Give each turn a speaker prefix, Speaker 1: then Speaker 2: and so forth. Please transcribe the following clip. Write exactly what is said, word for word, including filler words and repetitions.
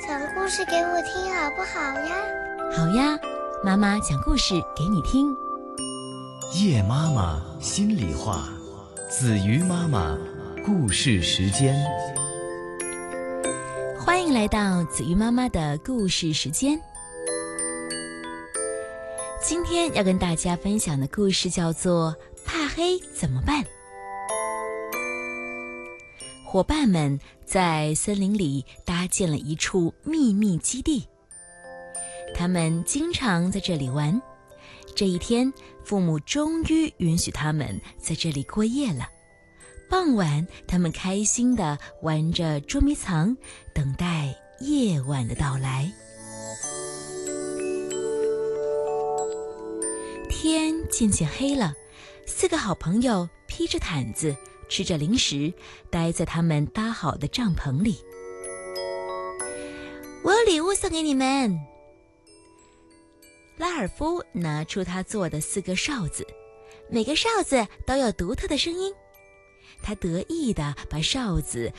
Speaker 1: 讲故事给我听好不好呀？
Speaker 2: 好呀，妈妈讲故事给你听。
Speaker 3: 叶妈妈心里话，子瑜妈妈故事时间。
Speaker 2: 欢迎来到子瑜妈妈的故事时间。今天要跟大家分享的故事叫做《怕黑怎么办》。伙伴们在森林里搭建了一处秘密基地，他们经常在这里玩。这一天，父母终于允许他们在这里过夜了。傍晚，他们开心地玩着捉迷藏，等待夜晚的到来。天渐渐黑了，四个好朋友披着毯子，吃着零食，待在他们搭好的帐篷里。我有礼物送给你们。拉尔夫拿出他做的四个哨子，每个哨子都有独特的声音。他得意地把哨子